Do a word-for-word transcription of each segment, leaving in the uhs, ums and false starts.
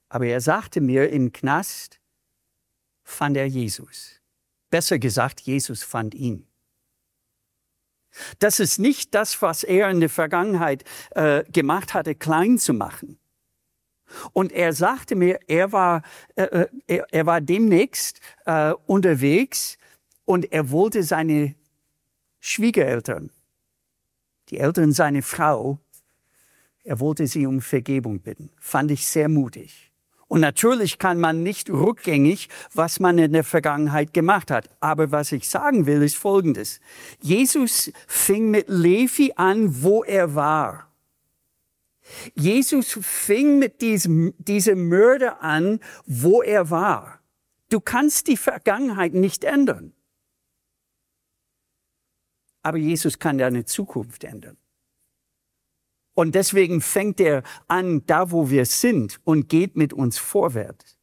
Aber er sagte mir, im Knast fand er Jesus. Besser gesagt, Jesus fand ihn. Das ist nicht das, was er in der Vergangenheit äh, gemacht hatte, klein zu machen. Und er sagte mir, er war, äh, er, er war demnächst äh, unterwegs und er wollte seine Schwiegereltern, die Eltern seiner Frau, er wollte sie um Vergebung bitten. Fand ich sehr mutig. Und natürlich kann man nicht rückgängig, was man in der Vergangenheit gemacht hat. Aber was ich sagen will, ist Folgendes. Jesus fing mit Levi an, wo er war. Jesus fing mit diesem, diesem Mörder an, wo er war. Du kannst die Vergangenheit nicht ändern. Aber Jesus kann deine Zukunft ändern. Und deswegen fängt er an, da wo wir sind, und geht mit uns vorwärts.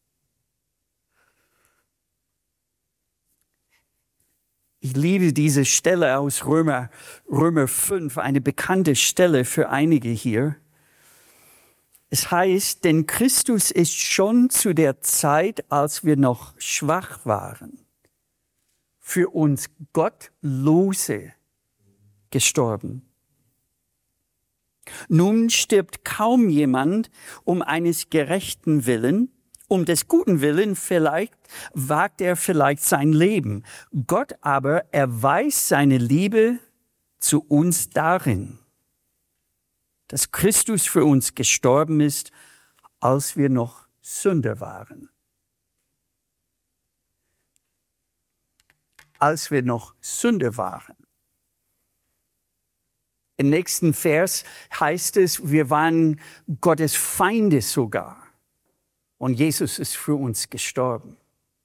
Ich liebe diese Stelle aus Römer, Römer fünf, eine bekannte Stelle für einige hier. Es heißt, denn Christus ist schon zu der Zeit, als wir noch schwach waren, für uns Gottlose gestorben. Nun stirbt kaum jemand um eines Gerechten willen, um des Guten willen vielleicht wagt er vielleicht sein Leben. Gott aber erweist seine Liebe zu uns darin, dass Christus für uns gestorben ist, als wir noch Sünder waren. Als wir noch Sünder waren. Im nächsten Vers heißt es, wir waren Gottes Feinde sogar. Und Jesus ist für uns gestorben.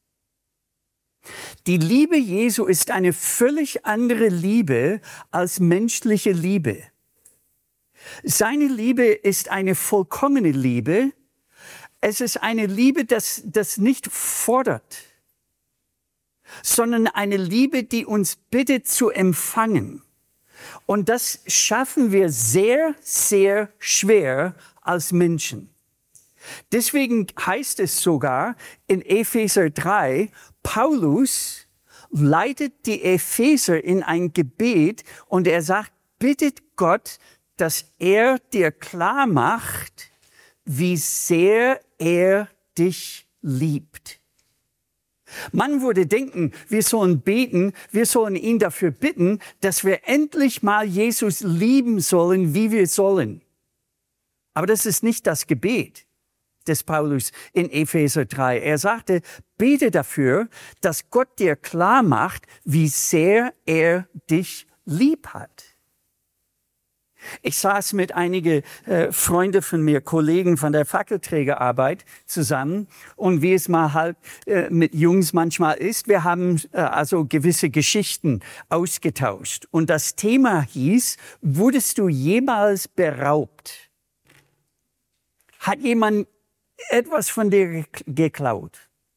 Die Liebe Jesu ist eine völlig andere Liebe als menschliche Liebe. Seine Liebe ist eine vollkommene Liebe. Es ist eine Liebe, das, das nicht fordert, sondern eine Liebe, die uns bittet zu empfangen. Und das schaffen wir sehr, sehr schwer als Menschen. Deswegen heißt es sogar in Epheser drei, Paulus leitet die Epheser in ein Gebet und er sagt, bittet Gott, dass er dir klar macht, wie sehr er dich liebt. Man würde denken, wir sollen beten, wir sollen ihn dafür bitten, dass wir endlich mal Jesus lieben sollen, wie wir sollen. Aber das ist nicht das Gebet des Paulus in Epheser drei. Er sagte, bete dafür, dass Gott dir klar macht, wie sehr er dich lieb hat. Ich saß mit einigen äh, Freunden von mir, Kollegen von der Fackelträgerarbeit zusammen und wie es mal halt äh, mit Jungs manchmal ist, wir haben äh, also gewisse Geschichten ausgetauscht. Und das Thema hieß, wurdest du jemals beraubt? Hat jemand etwas von dir geklaut?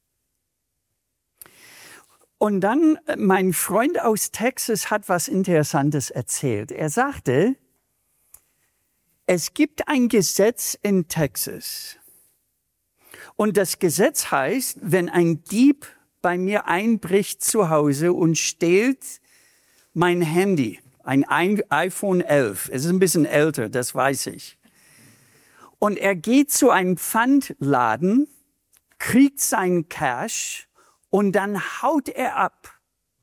Und dann, mein Freund aus Texas hat was Interessantes erzählt. Er sagte, es gibt ein Gesetz in Texas. Und das Gesetz heißt, wenn ein Dieb bei mir einbricht zu Hause und stiehlt mein Handy, ein iPhone elf, es ist ein bisschen älter, das weiß ich. Und er geht zu einem Pfandladen, kriegt seinen Cash und dann haut er ab.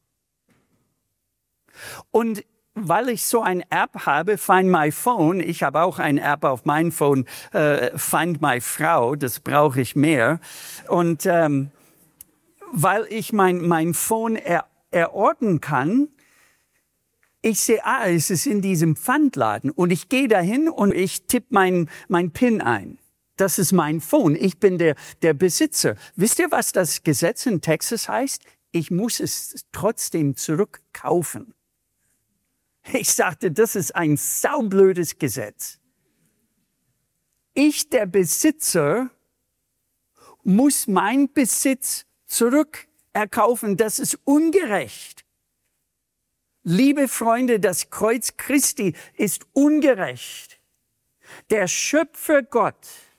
Und weil ich so eine App habe, Find My Phone, ich habe auch eine App auf meinem Phone, äh, Find My Frau, das brauche ich mehr. Und ähm, weil ich mein, mein Phone er, erorten kann, ich sehe, ah, es ist in diesem Pfandladen. Und ich gehe dahin und ich tippe mein, mein PIN ein. Das ist mein Phone. Ich bin der, der Besitzer. Wisst ihr, was das Gesetz in Texas heißt? Ich muss es trotzdem zurückkaufen. Ich sagte, das ist ein saublödes Gesetz. Ich, der Besitzer, muss meinen Besitz zurückerkaufen. Das ist ungerecht. Liebe Freunde, das Kreuz Christi ist ungerecht. Der Schöpfer Gott